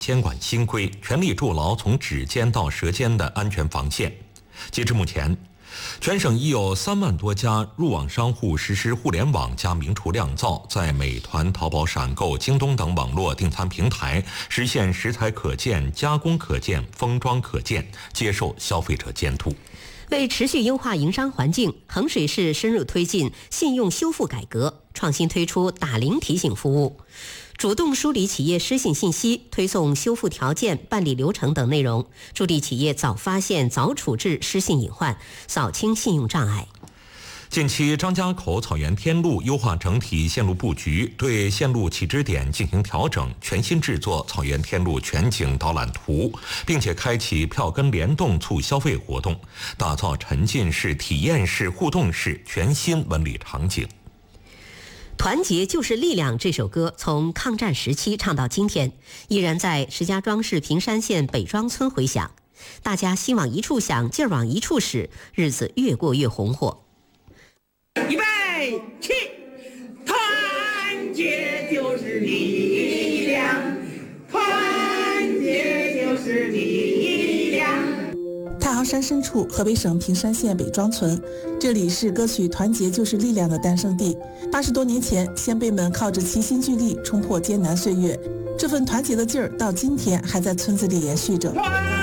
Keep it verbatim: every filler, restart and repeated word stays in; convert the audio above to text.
监管新规，全力筑牢从指尖到舌尖的安全防线。截至目前，全省已有三万多家入网商户实施互联网加名厨酿造，在美团、淘宝、闪购、京东等网络订餐平台实现食材可见、加工可见、封装可见，接受消费者监督。 为持续优化营商环境，衡水市深入推进信用修复改革，创新推出打铃提醒服务，主动梳理企业失信信息，推送修复条件、办理流程等内容，助力企业早发现、早处置失信隐患，扫清信用障碍。 近期，张家口草原天路优化整体线路布局，对线路起止点进行调整，全新制作草原天路全景导览图，并且开启票根联动促消费活动，打造沉浸式、体验式、互动式全新文旅场景。 团结就是力量这首歌从抗战时期唱到今天，依然在石家庄市平山县北庄村回响。大家心往一处想，劲儿往一处使，日子越过越红火。 预备起，团结就是力量，团结就是力量。 太行山深处，河北省平山县北庄村，这里是歌曲《团结就是力量》的诞生地。八十多年前，先辈们靠着齐心聚力冲破艰难岁月，这份团结的劲儿到今天还在村子里延续着。